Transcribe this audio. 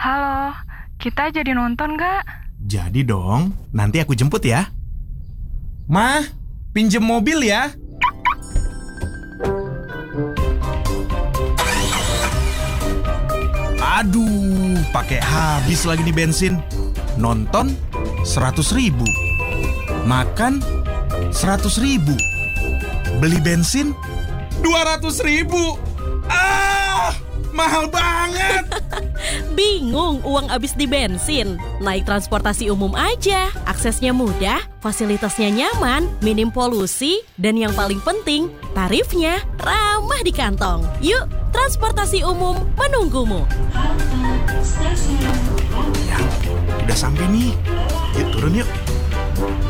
Halo, kita jadi nonton nggak? Jadi dong, nanti aku jemput ya. Ma, pinjem mobil ya. Aduh, pakai habis lagi nih bensin. Nonton 100.000, makan 100.000, beli bensin 200.000. Mahal banget. Bingung uang habis di bensin? Naik transportasi umum aja. Aksesnya mudah, fasilitasnya nyaman, minim polusi, dan yang paling penting, tarifnya ramah di kantong. Yuk, transportasi umum menunggumu. Ya, udah sampai nih. Yuk turun yuk.